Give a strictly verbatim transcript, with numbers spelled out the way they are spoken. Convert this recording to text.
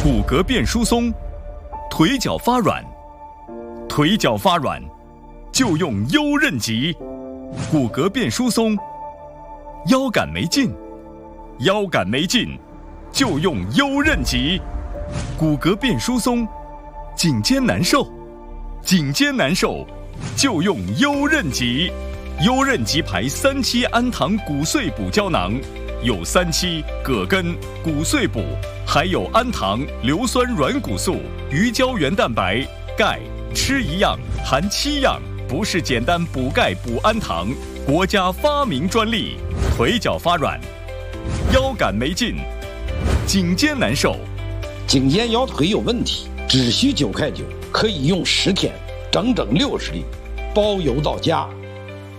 骨骼变疏松，腿脚发软，腿脚发软就用优韧脊。骨骼变疏松，腰杆没劲，腰杆没劲就用优韧脊。骨骼变疏松，颈肩难受，颈肩难受就用优韧脊。优韧脊牌三七氨糖骨碎补胶囊，有三七、葛根、骨碎补，还有氨糖、硫酸软骨素、鱼胶原蛋白、钙，吃一样含七样，不是简单补钙补氨糖，国家发明专利。腿脚发软，腰杆没劲，颈肩难受， 颈肩腰腿有问题，只需九块九，可以用十天，整整六十粒，包邮到家。